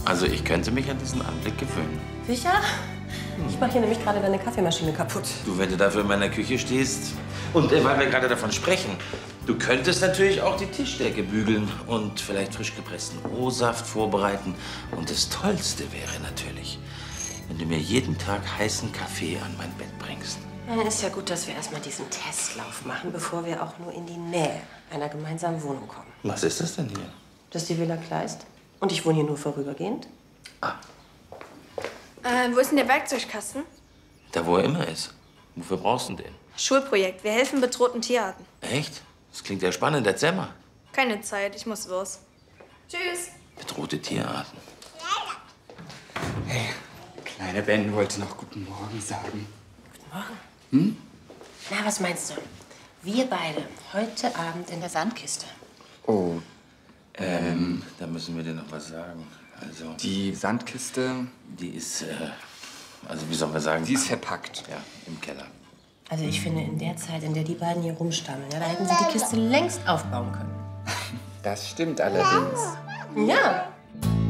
Also ich könnte mich an diesen Anblick gewöhnen. Sicher? Ich mache hier nämlich gerade deine Kaffeemaschine kaputt. Du, wenn du dafür in meiner Küche stehst. Und weil wir gerade davon sprechen, du könntest natürlich auch die Tischdecke bügeln und vielleicht frisch gepressten O-Saft vorbereiten. Und das Tollste wäre natürlich, wenn du mir jeden Tag heißen Kaffee an mein Bett bringst. Dann ist ja gut, dass wir erstmal diesen Testlauf machen, bevor wir auch nur in die Nähe einer gemeinsamen Wohnung kommen. Was ist das denn hier? Das ist die Villa Kleist. Und ich wohne hier nur vorübergehend. Ah, Wo ist denn der Werkzeugkasten? da wo er immer ist. Wofür brauchst du den? Schulprojekt. Wir helfen bedrohten Tierarten. Echt? Das klingt ja spannend. Erzähl mal. Keine Zeit, ich muss los. Tschüss. Bedrohte Tierarten. Hey, kleiner Ben wollte noch guten Morgen sagen. Guten Morgen. Na, was meinst du? Wir beide heute Abend in der Sandkiste. Oh, Da müssen wir dir noch was sagen. Also, die Sandkiste, die ist, also wie soll man sagen? die ist verpackt. Ja, im Keller. Also ich finde, in der Zeit, in der die beiden hier rumstammeln, ja, da hätten sie die Kiste längst aufbauen können. Das stimmt allerdings. Ja,